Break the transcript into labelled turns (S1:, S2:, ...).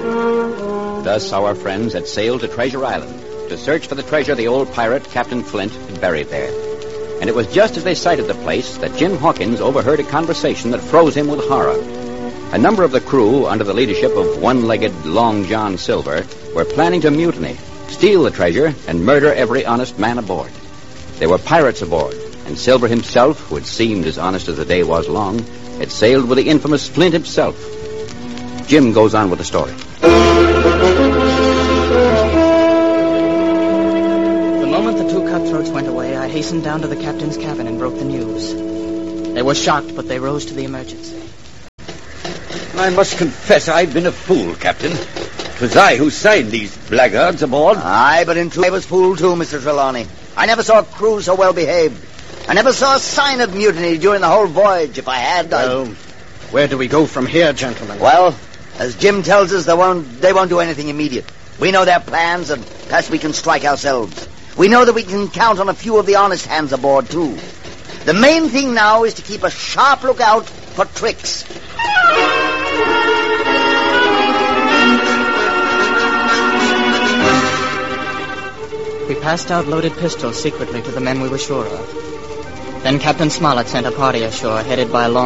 S1: Thus our friends had sailed to Treasure Island to search for the treasure the old pirate, Captain Flint, had buried there. And it was just as they sighted the place that Jim Hawkins overheard a conversation that froze him with horror. A number of the crew, under the leadership of one-legged Long John Silver, were planning to mutiny, steal the treasure, and murder every honest man aboard. There were pirates aboard, and Silver himself, who had seemed as honest as the day was long, had sailed with the infamous Flint himself. Jim goes on with the story.
S2: The moment the two cutthroats went away, I hastened down to the captain's cabin and broke the news. They were shocked, but they rose to the emergency.
S3: I must confess I've been a fool, Captain. It was I who signed these blackguards aboard.
S4: Aye, but in truth I was fooled too, Mr. Trelawney. I never saw a crew so well behaved. I never saw a sign of mutiny during the whole voyage. If I had,
S5: Well, where do we go from here, gentlemen?
S4: Well, as Jim tells us, they won't do anything immediate. We know their plans, and perhaps we can strike ourselves. We know that we can count on a few of the honest hands aboard, too. The main thing now is to keep a sharp lookout for tricks.
S2: We passed out loaded pistols secretly to the men we were sure of. Then Captain Smollett sent a party ashore headed by Long